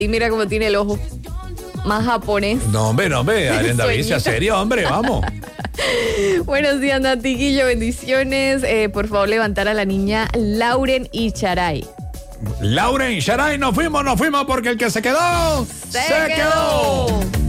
Y mira cómo tiene el ojo. Más japonés. No, hombre, Adrián David, sea serio, hombre, vamos. Buenos días, Natiguillo, bendiciones. Por favor, levantar a la niña Lauren Icharay. Lauren Icharay, nos fuimos porque el que se quedó, ¡Se quedó!